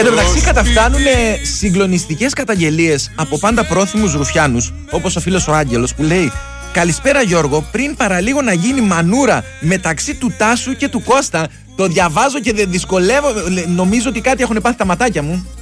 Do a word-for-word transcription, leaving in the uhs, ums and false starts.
Εν τω μεταξύ καταφτάνουν συγκλονιστικές καταγγελίες από πάντα πρόθυμους ρουφιάνους, όπως ο φίλος ο Άγγελος που λέει: καλησπέρα Γιώργο, πριν παραλίγο να γίνει μανούρα μεταξύ του Τάσου και του Κώστα. Το διαβάζω και δεν δυσκολεύω. Νομίζω ότι κάτι έχουν πάθει τα ματάκια μου.